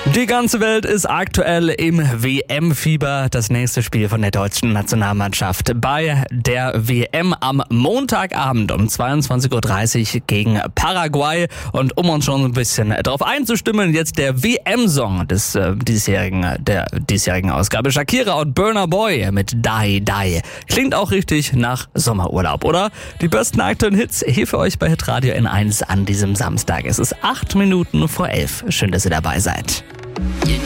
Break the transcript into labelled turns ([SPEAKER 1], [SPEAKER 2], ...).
[SPEAKER 1] Die ganze Welt ist aktuell im WM-Fieber. Das nächste Spiel von der deutschen Nationalmannschaft bei der WM am Montagabend um 22.30 Uhr gegen Paraguay. Und um uns schon ein bisschen darauf einzustimmen, jetzt der WM-Song der diesjährigen Ausgabe. Shakira und Burna Boy mit Die Die. Klingt auch richtig nach Sommerurlaub, oder? Die besten aktuellen Hits hier für euch bei Hitradio N1 an diesem Samstag. Es ist 8 Minuten vor 11. Schön, dass ihr dabei seid.